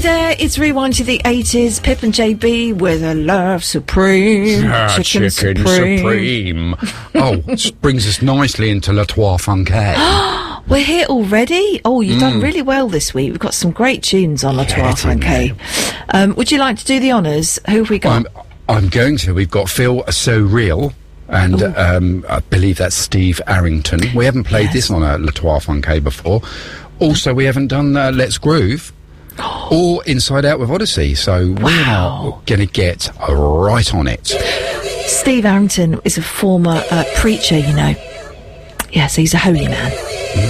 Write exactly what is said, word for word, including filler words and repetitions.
there, it's Rewind to the eighties. Pip and J B with a love supreme. Ah, chicken, chicken supreme. supreme. Oh, this brings us nicely into Le Trois Funkay. We're here already. Oh, you've Mm. done really well this week. We've got some great tunes on Le Trois Getting Funkay. Um, would you like to do the honours? Who have we got? I'm, I'm going to. We've got Phil So Real, and um, I believe that's Steve Arrington. We haven't played Yes. this on a Le Trois Funkay before. Also, we haven't done uh, Let's Groove or Inside Out with Odyssey, so we are going to get right on it. Steve Arrington is a former uh, preacher, you know. Yes, he's a holy man.